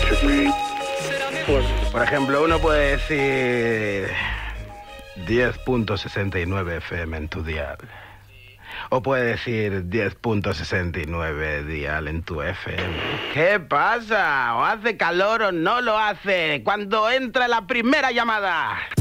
Por ejemplo, uno puede decir 10.69 FM en tu dial. O puede decir 10.69 dial en tu FM. ¿Qué pasa? ¿O hace calor o no lo hace? Cuando entra la primera llamada.